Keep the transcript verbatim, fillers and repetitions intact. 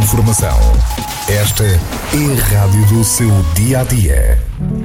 informação. Esta é a rádio do seu dia a dia.